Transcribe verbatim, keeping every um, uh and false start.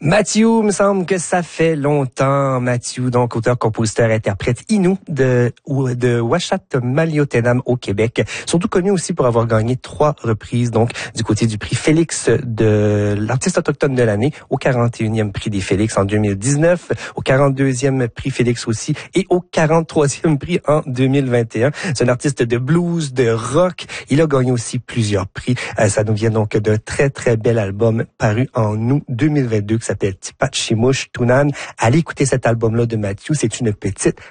Mathieu, me semble que ça fait longtemps. Mathieu, donc auteur, compositeur, interprète Innu de de Uashat Maliotenam au Québec. Surtout connu aussi pour avoir gagné trois reprises, donc du côté du prix Félix de l'artiste autochtone de l'année, au quarante et unième prix des Félix en deux mille dix-neuf, au quarante-deuxième prix Félix aussi et au quarante-troisième prix en deux mille vingt et un. C'est un artiste de blues, de rock. Il a gagné aussi plusieurs prix. Euh, ça nous vient donc d'un très très bel album paru en août deux mille vingt-deux qui s'appelle Tipat Chimush Tunan. Allez écouter cet album-là de Mathieu. C'est une petite